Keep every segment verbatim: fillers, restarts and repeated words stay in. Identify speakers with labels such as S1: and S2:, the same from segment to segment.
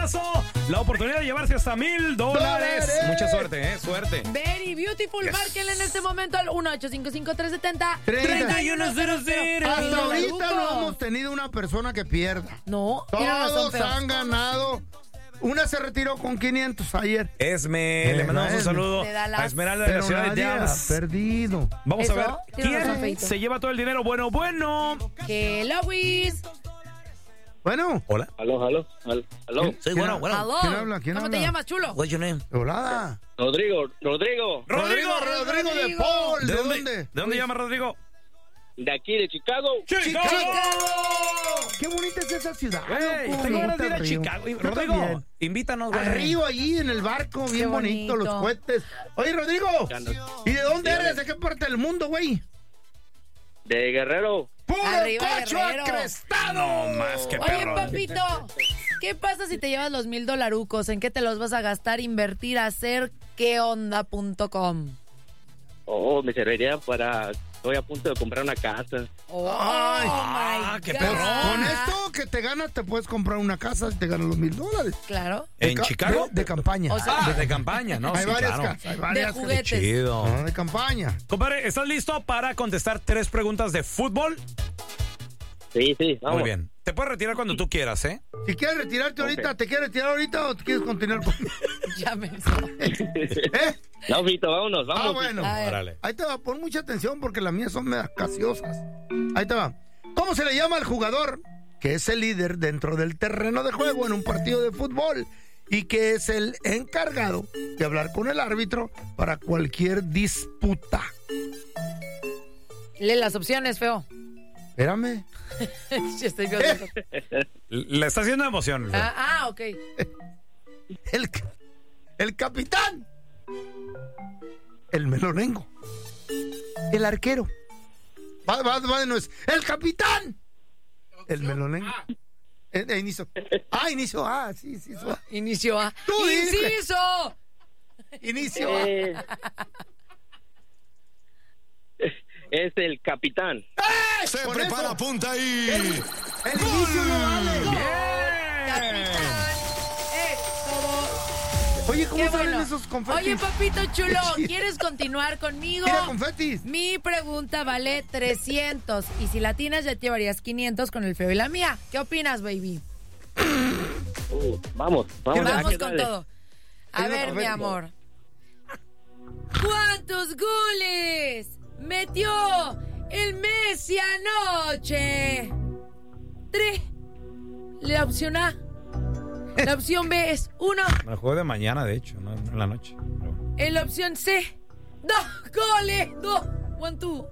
S1: golazo. La oportunidad de llevarse hasta mil dólares. Mucha suerte, ¿eh? Suerte.
S2: Very beautiful. Yes. Márquenle en este momento al uno ocho cinco cinco tres siete cero
S3: treinta
S2: y uno cero cero.
S3: Hasta ahorita no hemos tenido una persona que pierda.
S2: No.
S3: Todos han ganado. Una se retiró con quinientos ayer.
S1: Esme, eh, le mandamos un saludo a Esmeralda de la ciudad de Dallas.
S3: Perdido.
S1: Vamos a ver quién se lleva todo el dinero. Bueno, bueno.
S2: Hello, Luis.
S3: Bueno.
S1: Hola.
S4: Aló, aló, aló. aló.
S1: Sí, bueno, bueno.
S2: Aló.
S3: ¿Quién habla? ¿Quién
S2: ¿Cómo
S3: habla?
S2: te llamas, chulo?
S1: What's your name?
S3: Hola.
S4: Rodrigo, Rodrigo.
S3: Rodrigo, Rodrigo, Rodrigo de Paul.
S1: ¿De,
S3: ¿De
S1: dónde?
S3: dónde?
S1: ¿De dónde llama Rodrigo?
S4: De aquí, de Chicago.
S1: ¡Chicago!
S3: ¡Qué bonita es esa ciudad!
S1: Hey,
S3: loco,
S1: tengo ganas de ir a
S3: Río.
S1: Chicago.
S3: Yo
S1: Rodrigo,
S3: también.
S1: invítanos, güey.
S3: Al río allí en el barco, bien bonito,
S2: bonito,
S3: los cohetes. Oye, Rodrigo, ¿y de dónde eres? ¿De qué parte del mundo, güey?
S4: De Guerrero.
S3: ¡Puro
S2: Arriba,
S3: cocho
S2: Guerrero!
S3: acrestado!
S1: No más que
S2: Oye,
S1: perro.
S2: papito, ¿qué pasa si te llevas los mil dolarucos? ¿En qué te los vas a gastar, invertir, hacer? ¿Qué onda punto com?
S4: Oh, me serviría para... Estoy a punto de comprar una casa.
S2: Oh,
S3: Ay,
S1: ah, qué
S2: God.
S1: perro.
S3: Con esto que te ganas, te puedes comprar una casa y te ganas los mil dólares.
S2: Claro.
S1: ¿En
S3: De ca-
S1: Chicago?
S3: De, de campaña.
S2: O sea,
S1: Ah, de campaña, ¿no?
S3: hay
S1: Sí,
S3: varias
S1: claro.
S3: casas, hay varias
S2: De juguetes.
S3: casas.
S1: Chido.
S3: Ah, de campaña.
S1: Compadre, ¿estás listo para contestar tres preguntas de fútbol?
S4: Sí, sí, vamos.
S1: Muy bien. Te puedes retirar cuando tú quieras, ¿eh?
S3: Si quieres retirarte ahorita,
S4: Ok.
S3: ¿te quieres retirar ahorita o te quieres continuar con...
S2: Ya me
S3: ¿Eh?
S4: No, Fito, vámonos, vámonos.
S3: Ah, bueno.
S2: A ver.
S1: Órale.
S3: Ahí te va, pon mucha atención porque las mías son medio casiosas. Ahí te va. ¿Cómo se le llama al jugador que es el líder dentro del terreno de juego en un partido de fútbol y que es el encargado de hablar con el árbitro para cualquier disputa?
S2: Lee las opciones, feo.
S3: Espérame.
S2: Sí, estoy viendo.
S1: Le está haciendo emoción. güey.
S2: Ah, ah, ok.
S3: El, el capitán. El melonengo. El arquero. Va, va, va de nuez. El capitán. El melonengo. Eh, eh, inicio. Ah, inicio. Ah, sí, sí. sí.
S2: Inicio A.
S3: Tú dices.
S2: ¡Inciso!
S3: Inicio. A.
S4: Eh, es el capitán.
S3: ¡Eh!
S5: Se
S3: Con
S5: prepara,
S3: eso,
S5: apunta ahí.
S3: El, el inicio no vale.
S2: Capitán. Eh, todo.
S3: Oye, ¿cómo
S2: Qué
S3: salen
S2: bueno.
S3: esos confetis?
S2: Oye, papito chulo,
S3: Sí.
S2: ¿quieres continuar conmigo?
S3: Mira, confetis.
S2: Mi pregunta vale trescientos. Y si la tienes, ya te llevarías quinientos con el feo y la mía. ¿Qué opinas, baby?
S4: Uh, vamos, vamos.
S2: Vamos
S4: dale,
S2: con
S4: dale.
S2: todo. A
S3: Venga,
S2: ver,
S3: a
S2: mi
S3: ver.
S2: amor. ¿Cuántos goles metió el Messi anoche? Tres. La opción A. La opción B es uno.
S1: Me juego de mañana, de hecho, no en la noche. Pero...
S2: En la opción C, dos goles. Dos. One, two.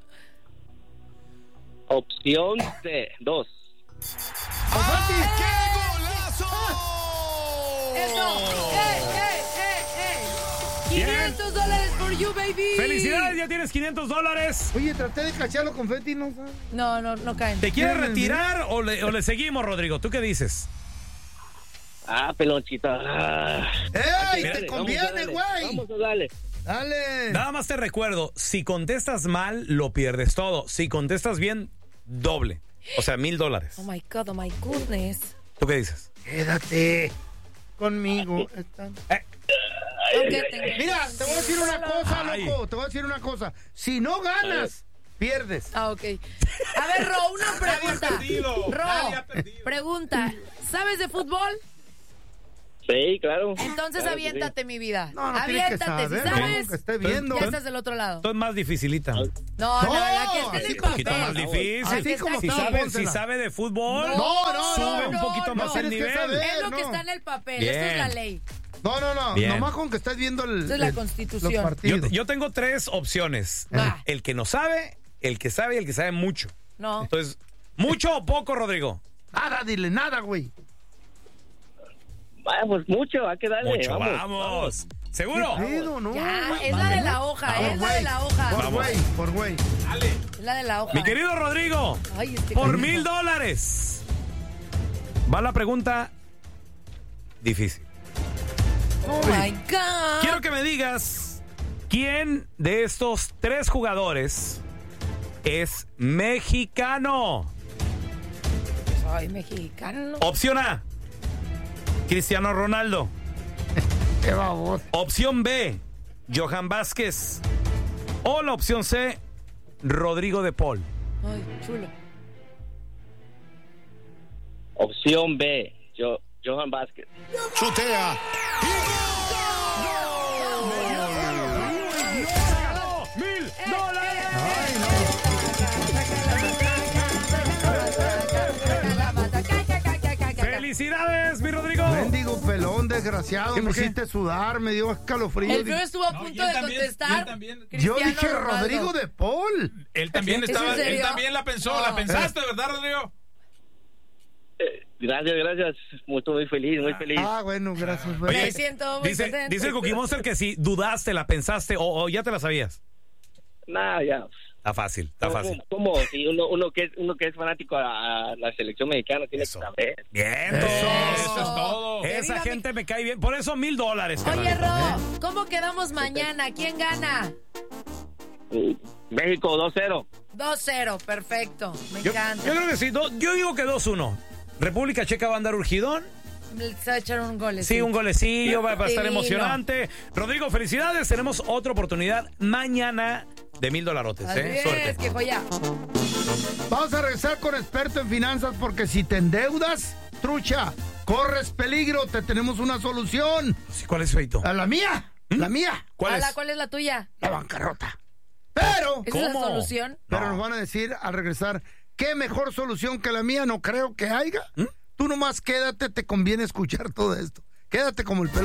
S4: Opción C, dos.
S3: Confetis.
S5: ¡Qué golazo!
S2: Eso. ¡Eh, eh, eh, eh! quinientos dólares for you, baby.
S1: ¡Felicidades! Ya tienes quinientos dólares.
S3: Oye, traté de cachar los confetis, no sabes.
S2: No, no, no caen.
S1: ¿Te quieres
S3: Bien,
S1: retirar o le, o le seguimos, Rodrigo? ¿Tú qué dices?
S4: Ah, pelonchita. Ah.
S3: ¡Ey!
S4: Dale,
S3: ¡Te
S4: vamos a
S3: conviene,
S4: darle,
S3: güey!
S4: Vamos a darle.
S3: Dale.
S1: Nada más te recuerdo, si contestas mal, lo pierdes todo. Si contestas bien, doble. O sea, mil dólares.
S2: Oh my God, oh my goodness.
S1: ¿Tú qué dices?
S3: Quédate conmigo. Están-
S2: Ok, tengo-
S3: Mira, te voy a decir una cosa,
S1: Ay.
S3: loco. Te voy a decir una cosa. Si no ganas, pierdes.
S2: Ah, ok. A ver, Ro, una pregunta. Ro, pregunta. ¿Sabes de fútbol?
S4: Sí, claro.
S2: Entonces
S4: Claro que sí.
S2: aviéntate, mi vida.
S3: No, no tienes que
S2: Aviéntate,
S3: saber,
S2: si
S3: no,
S2: sabes.
S3: que esté viendo.
S2: Ya estás del otro lado.
S1: Esto es más dificilita.
S2: No, no,
S3: No,
S2: la que está en
S3: así
S2: el
S1: Un poquito más
S2: papel.
S1: difícil.
S3: Así como
S1: si,
S3: está,
S1: sabe,
S3: pónsela.
S1: si sabe de fútbol,
S3: No, no,
S1: sube
S3: no,
S1: un
S2: no,
S1: poquito
S2: no.
S1: más el
S3: Tienes que
S1: nivel.
S3: saber.
S2: Es lo que
S3: no.
S2: está en el papel.
S1: Bien.
S2: Esto es la ley.
S3: No, no, no.
S1: Bien.
S3: Nomás con que estés viendo el,
S2: Esa es la
S3: el-
S2: Constitución.
S3: los
S1: Yo,
S3: partidos.
S1: yo tengo tres opciones.
S2: Ah.
S1: El que no sabe, el que sabe y el que sabe mucho.
S2: No.
S1: Entonces, ¿mucho o poco, Rodrigo?
S3: Nada, dile nada, güey.
S4: Vaya, pues mucho, hay que darle.
S1: Mucho,
S4: vamos.
S1: vamos. ¿Seguro?
S3: Pedo, no.
S2: Ya, es la de la hoja,
S3: Por
S2: es la de
S3: güey,
S2: la hoja.
S3: Por
S1: Vamos.
S3: güey, por güey.
S2: Es la de la hoja.
S1: Mi querido Rodrigo,
S2: Ay, este
S1: por
S2: canijo.
S1: mil dólares. Va la pregunta difícil.
S2: Oh my God.
S1: Quiero que me digas quién de estos tres jugadores es mexicano.
S2: Soy mexicano.
S1: Opción A, Cristiano Ronaldo.
S3: Qué baboso.
S1: Opción B, Johan Vázquez. O la opción C, Rodrigo de Paul.
S2: Ay, chulo.
S4: Opción B, yo, Johan Vázquez.
S5: Chutea.
S1: ¡Mil dólares! ¡Felicidades, mi Rodrigo!
S3: Mendigo pelón, desgraciado.
S1: ¿Qué,
S3: Me
S1: por qué?
S3: hiciste sudar, me dio escalofrío.
S2: El feo estuvo a
S6: No,
S2: punto
S6: y él
S2: de
S6: también,
S2: contestar.
S6: y él también.
S3: Yo
S2: Cristiano
S3: dije
S2: Ronaldo.
S3: Rodrigo de Paul.
S6: Él también
S2: ¿Es
S6: estaba,
S2: en serio?
S6: él también la pensó,
S2: No.
S6: la pensaste, ¿verdad, Rodrigo?
S4: Eh, gracias, gracias. Muy, muy feliz, muy feliz.
S3: Ah, bueno, gracias.
S2: Me
S3: Oye,
S2: siento muy
S1: Dice,
S2: contenta.
S1: dice el Cookie Monster que si dudaste, la pensaste o, o ya te la sabías.
S4: Nada, ya.
S1: Está fácil, está
S4: ¿Cómo-
S1: fácil.
S4: ¿Cómo? Si uno, uno, que es, uno que es fanático a, a la selección mexicana tiene
S1: Eso.
S4: que saber.
S1: Bien,
S3: Eso.
S6: Eso es todo.
S2: Que
S1: Esa
S2: viva
S1: gente me cae bien. Por eso mil dólares.
S2: Oye,
S1: carnalito.
S2: Ro, ¿cómo quedamos mañana? ¿Quién gana?
S4: Mm, México dos cero.
S2: dos cero, perfecto. Me
S1: Yo,
S2: encanta.
S1: yo creo que sí. do- yo digo que dos uno. República Checa va a andar urgidón.
S2: Se va a echar un gol.
S1: Sí, un golecillo, va, va a estar
S2: Divino.
S1: emocionante. Rodrigo, felicidades. Tenemos otra oportunidad mañana de mil dolarotes.
S2: Así
S1: ¿eh?
S2: es,
S1: Suerte.
S2: que joya.
S3: vamos a regresar con experto en finanzas porque si te endeudas, trucha, corres peligro, te tenemos una solución.
S1: Sí, ¿cuál es, Feito?
S3: A la mía, la mía,
S1: ¿Cuál
S2: Ala,
S1: es?
S2: ¿cuál es la tuya?
S3: la bancarrota. Pero,
S2: ¿Esa es la
S1: ¿Cómo?
S2: solución?
S3: pero
S1: No.
S3: nos van a decir al regresar, ¿qué mejor solución que la mía? No creo que haya. Tú nomás quédate, te conviene escuchar todo esto. Quédate como el pelo.